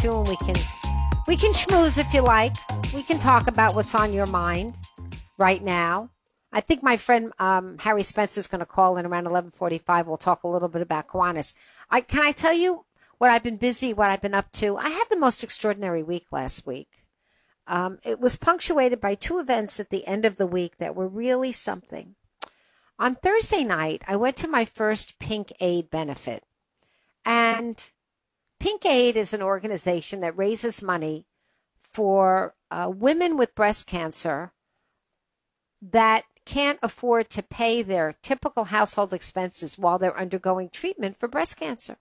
to, and we can schmooze if you like. We can talk about what's on your mind right now. I think my friend Harry Spencer is going to call in around 11:45. We'll talk a little bit about Kiwanis. Can I tell you what I've been busy, what I've been up to? I had the most extraordinary week last week. It was punctuated by two events at the end of the week that were really something. On Thursday night, I went to my first Pink Aid benefit. And Pink Aid is an organization that raises money for women with breast cancer that can't afford to pay their typical household expenses while they're undergoing treatment for breast cancer.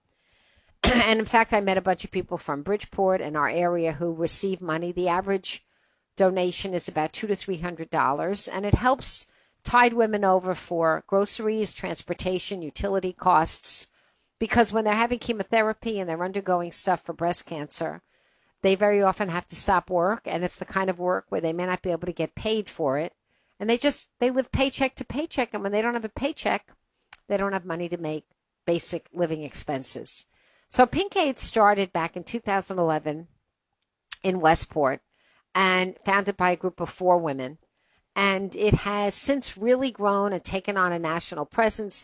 And in fact, I met a bunch of people from Bridgeport and our area who receive money. The average donation is about $200 to $300, and it helps tide women over for groceries, transportation, utility costs, because when they're having chemotherapy and they're undergoing stuff for breast cancer, they very often have to stop work, and it's the kind of work where they may not be able to get paid for it. And they live paycheck to paycheck, and when they don't have a paycheck, they don't have money to make basic living expenses. So Pink Aid started back in 2011 in Westport and founded by a group of 4 women. And it has since really grown and taken on a national presence.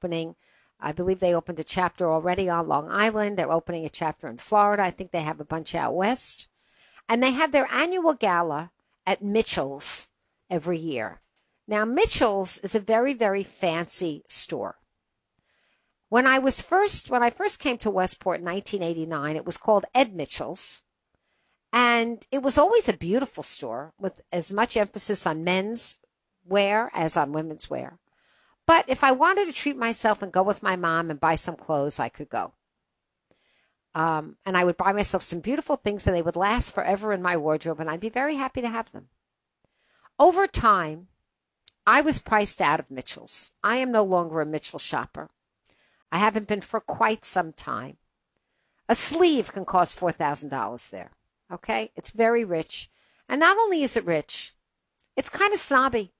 I believe they opened a chapter already on Long Island. They're opening a chapter in Florida. I think they have a bunch out west. And they have their annual gala at Mitchell's every year. Now, Mitchell's is a very, very fancy store. When I first came to Westport in 1989, it was called Ed Mitchell's. And it was always a beautiful store with as much emphasis on men's wear as on women's wear. But if I wanted to treat myself and go with my mom and buy some clothes, I could go. And I would buy myself some beautiful things and they would last forever in my wardrobe, and I'd be very happy to have them. Over time, I was priced out of Mitchell's. I am no longer a Mitchell shopper. I haven't been for quite some time. A sleeve can cost $4,000 there. Okay? It's very rich. And not only is it rich, it's kind of snobby.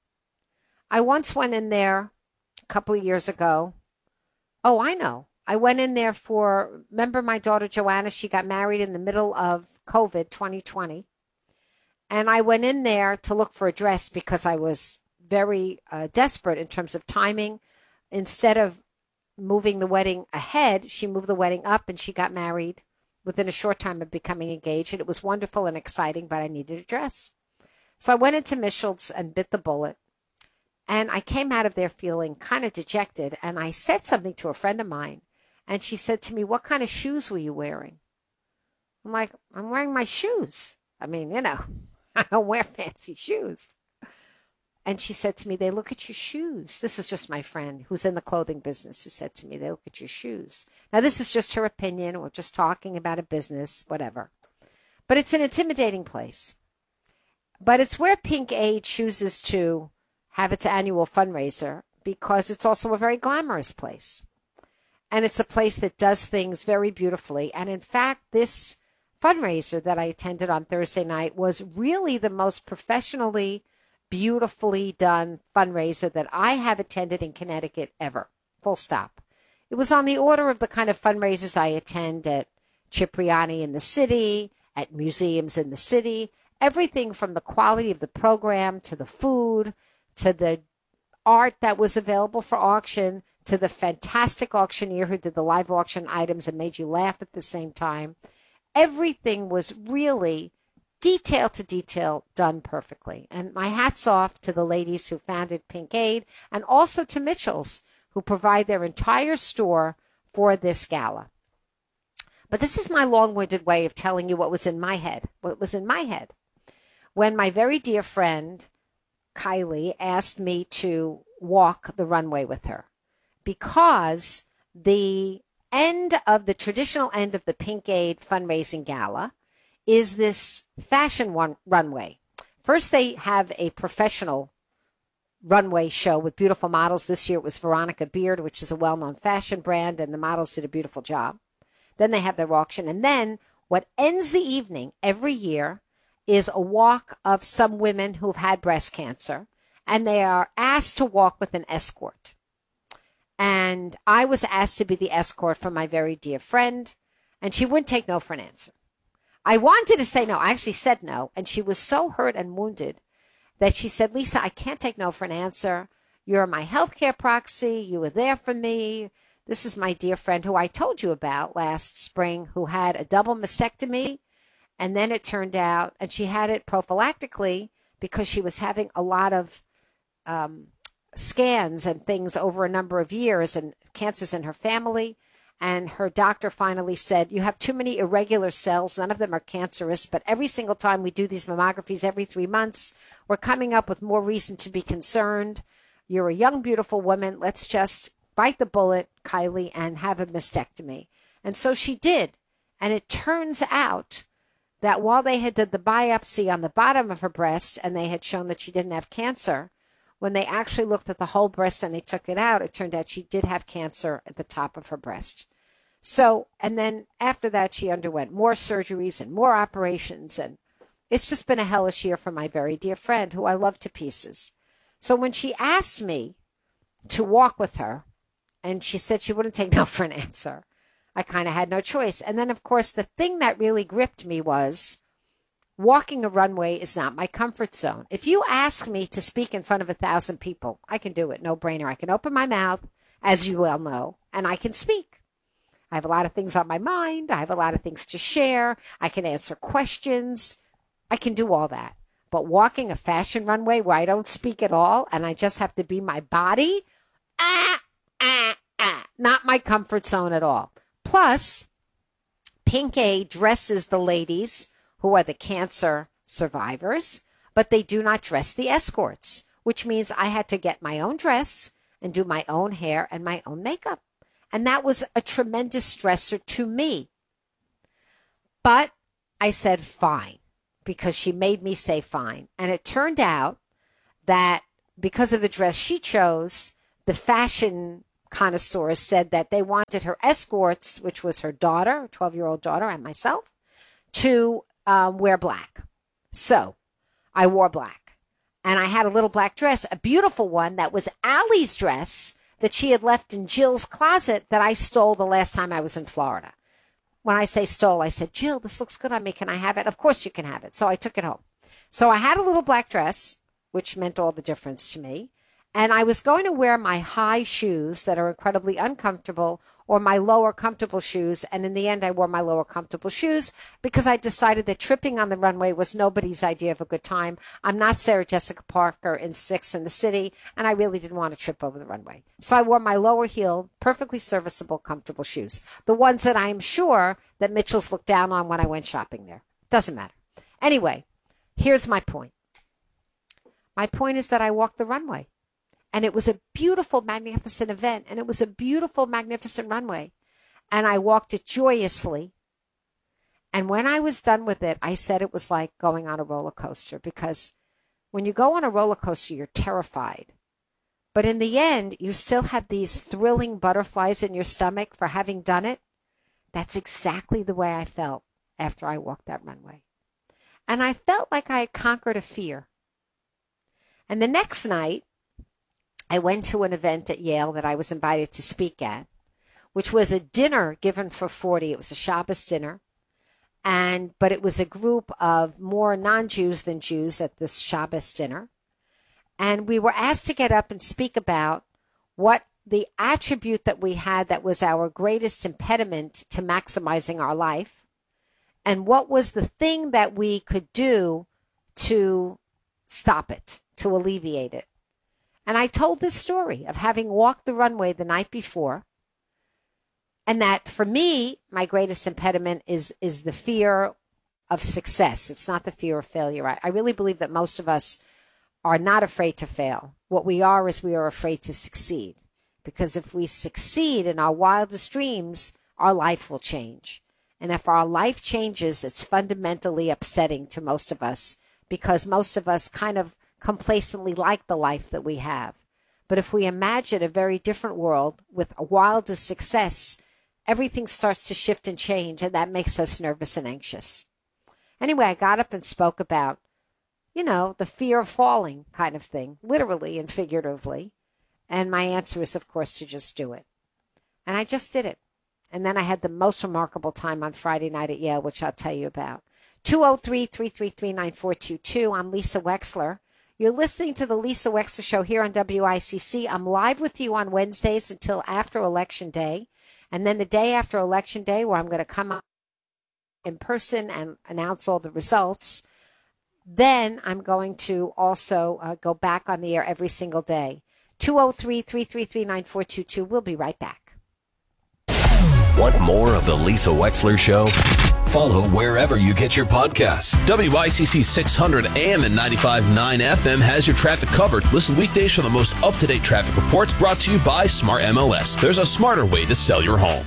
I once went in there a couple of years ago. Oh, I know. I went in there remember my daughter Joanna, she got married in the middle of COVID 2020. And I went in there to look for a dress because I was very desperate in terms of timing. Instead of moving the wedding ahead, she moved the wedding up and she got married within a short time of becoming engaged. And it was wonderful and exciting, but I needed a dress. So I went into Mitchell's and bit the bullet. And I came out of there feeling kind of dejected. And I said something to a friend of mine. And she said to me, "What kind of shoes were you wearing?" I'm like, "I'm wearing my shoes. I mean, I don't wear fancy shoes." And she said to me, "They look at your shoes." This is just my friend who's in the clothing business who said to me, "They look at your shoes." Now, this is just her opinion. We're just talking about a business, whatever. But it's an intimidating place. But it's where Pink Aid chooses to have its annual fundraiser because it's also a very glamorous place. And it's a place that does things very beautifully. And in fact, this fundraiser that I attended on Thursday night was really the most professionally, beautifully done fundraiser that I have attended in Connecticut ever. Full stop. It was on the order of the kind of fundraisers I attend at Cipriani in the city, at museums in the city. Everything from the quality of the program to the food to the art that was available for auction to the fantastic auctioneer who did the live auction items and made you laugh at the same time. Everything was really detail to detail done perfectly. And my hat's off to the ladies who founded Pink Aid and also to Mitchell's who provide their entire store for this gala. But this is my long-winded way of telling you what was in my head. What was in my head when my very dear friend Kylie asked me to walk the runway with her, because the traditional end of the Pink Aid fundraising gala is this fashion runway. First, they have a professional runway show with beautiful models. This year it was Veronica Beard, which is a well-known fashion brand, and the models did a beautiful job. Then they have their auction. And then what ends the evening every year is a walk of some women who've had breast cancer, and they are asked to walk with an escort. And I was asked to be the escort for my very dear friend, and she wouldn't take no for an answer. I wanted to say no. I actually said no. And she was so hurt and wounded that she said, Lisa, I can't take no for an answer. You're my healthcare proxy. You were there for me. This is my dear friend who I told you about last spring who had a double mastectomy. And then it turned out, and she had it prophylactically because she was having a lot of scans and things over a number of years and cancers in her family. And her doctor finally said, you have too many irregular cells. None of them are cancerous. But every single time we do these mammographies every 3 months, we're coming up with more reason to be concerned. You're a young, beautiful woman. Let's just bite the bullet, Kylie, and have a mastectomy. And so she did. And it turns out that while they had did the biopsy on the bottom of her breast and they had shown that she didn't have cancer, when they actually looked at the whole breast and they took it out, it turned out she did have cancer at the top of her breast. So, and then after that, she underwent more surgeries and more operations. And it's just been a hellish year for my very dear friend who I love to pieces. So when she asked me to walk with her, and she said she wouldn't take no for an answer, I kind of had no choice. And then, of course, the thing that really gripped me was walking a runway is not my comfort zone. If you ask me to speak in front of 1,000 people, I can do it, no brainer. I can open my mouth, as you well know, and I can speak. I have a lot of things on my mind. I have a lot of things to share. I can answer questions. I can do all that. But walking a fashion runway where I don't speak at all and I just have to be my body, not my comfort zone at all. Plus, Pink A dresses the ladies who are the cancer survivors, but they do not dress the escorts, which means I had to get my own dress and do my own hair and my own makeup. And that was a tremendous stressor to me. But I said fine, because she made me say fine. And it turned out that because of the dress she chose, the fashion connoisseurs said that they wanted her escorts, which was her daughter, 12-year-old daughter, and myself, to wear black. So I wore black. And I had a little black dress, a beautiful one that was Allie's dress that she had left in Jill's closet that I stole the last time I was in Florida. When I say stole, I said, Jill, this looks good on me. Can I have it? Of course you can have it. So I took it home. So I had a little black dress, which meant all the difference to me. And I was going to wear my high shoes that are incredibly uncomfortable or my lower comfortable shoes. And in the end, I wore my lower comfortable shoes because I decided that tripping on the runway was nobody's idea of a good time. I'm not Sarah Jessica Parker in Sex and the City, and I really didn't want to trip over the runway. So I wore my lower heel, perfectly serviceable, comfortable shoes. The ones that I'm sure that Mitchell's looked down on when I went shopping there. Doesn't matter. Anyway, here's my point. My point is that I walked the runway. And it was a beautiful, magnificent event. And it was a beautiful, magnificent runway. And I walked it joyously. And when I was done with it, I said it was like going on a roller coaster. Because when you go on a roller coaster, you're terrified. But in the end, you still have these thrilling butterflies in your stomach for having done it. That's exactly the way I felt after I walked that runway. And I felt like I had conquered a fear. And the next night, I went to an event at Yale that I was invited to speak at, which was a dinner given for 40. It was a Shabbos dinner. But it was a group of more non-Jews than Jews at this Shabbos dinner. And we were asked to get up and speak about what the attribute that we had that was our greatest impediment to maximizing our life, and what was the thing that we could do to stop it, to alleviate it. And I told this story of having walked the runway the night before, and that for me, my greatest impediment is the fear of success. It's not the fear of failure. I really believe that most of us are not afraid to fail. What we are is we are afraid to succeed. Because if we succeed in our wildest dreams, our life will change. And if our life changes, it's fundamentally upsetting to most of us, because most of us kind of complacently like the life that we have. But if we imagine a very different world with a wildest success, everything starts to shift and change, and that makes us nervous and anxious. Anyway, I got up and spoke about, the fear of falling kind of thing, literally and figuratively. And my answer is, of course, to just do it. And I just did it. And then I had the most remarkable time on Friday night at Yale, which I'll tell you about. 203-333-9422. I'm Lisa Wexler. You're listening to the Lisa Wexler Show here on WICC. I'm live with you on Wednesdays until after Election Day. And then the day after Election Day, where I'm going to come up in person and announce all the results. Then I'm going to also go back on the air every single day. 203-333-9422. We'll be right back. Want more of the Lisa Wexler Show? Follow wherever you get your podcasts. WICC 600 AM and 95.9 FM has your traffic covered. Listen weekdays for the most up-to-date traffic reports brought to you by Smart MLS. There's a smarter way to sell your home.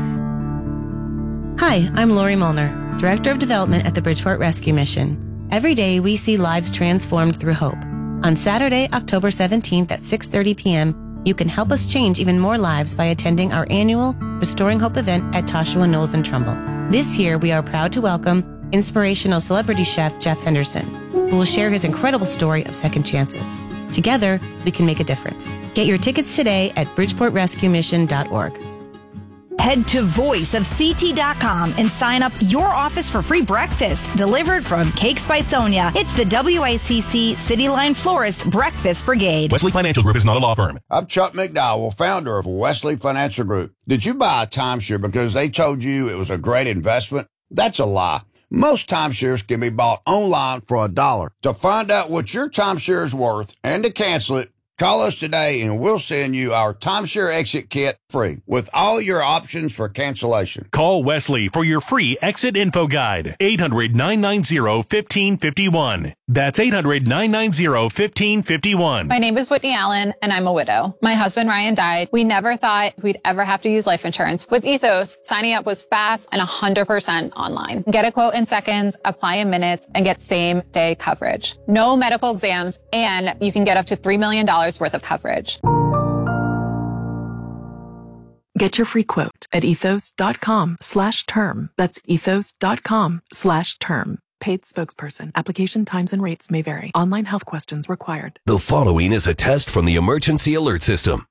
Hi, I'm Lori Molnar, Director of Development at the Bridgeport Rescue Mission. Every day we see lives transformed through hope. On Saturday, October 17th at 6:30 p.m., you can help us change even more lives by attending our annual Restoring Hope event at Toshua Knolls in Trumbull. This year, we are proud to welcome inspirational celebrity chef Jeff Henderson, who will share his incredible story of second chances. Together, we can make a difference. Get your tickets today at bridgeportrescuemission.org. Head to voiceofct.com and sign up your office for free breakfast delivered from Cakes by Sonia. It's the WICC City Line Florist Breakfast Brigade. Wesley Financial Group is not a law firm. I'm Chuck McDowell, founder of Wesley Financial Group. Did you buy a timeshare because they told you it was a great investment? That's a lie. Most timeshares can be bought online for $1. To find out what your timeshare is worth and to cancel it, call us today and we'll send you our timeshare exit kit free with all your options for cancellation. Call Wesley for your free exit info guide. 800-990-1551. That's 800-990-1551. My name is Whitney Allen, and I'm a widow. My husband, Ryan, died. We never thought we'd ever have to use life insurance. With Ethos, signing up was fast and 100% online. Get a quote in seconds, apply in minutes, and get same-day coverage. No medical exams, and you can get up to $3 million worth of coverage. Get your free quote at ethos.com/term. That's ethos.com/term. Paid spokesperson. Application times and rates may vary. Online health questions required. The following is a test from the Emergency Alert System.